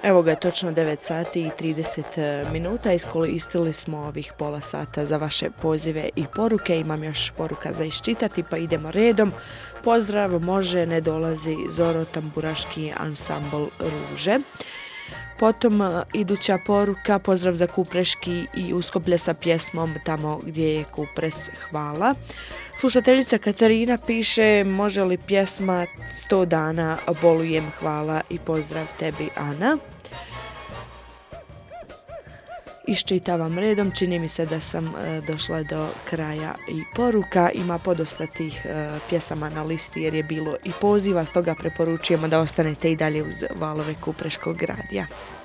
Evo ga, točno 9 sati i 30 minuta. Iskoristili smo ovih pola sata za vaše pozive i poruke. Imam još poruka za iščitati, pa idemo redom. Pozdrav, može, ne dolazi Zoro tamburaški ansambl Ruže. Potom iduća poruka, pozdrav za Kupreški i Uskoplje sa pjesmom Tamo gdje je Kupres, hvala. Slušateljica Katarina piše, može li pjesma 100 dana bolujem, hvala i pozdrav tebi, Ana. Iščitavam redom, čini mi se da sam došla do kraja i poruka. Ima podosta tih pjesama na listi jer je bilo i poziva, stoga preporučujemo da ostanete i dalje uz valove Kupreškog radija.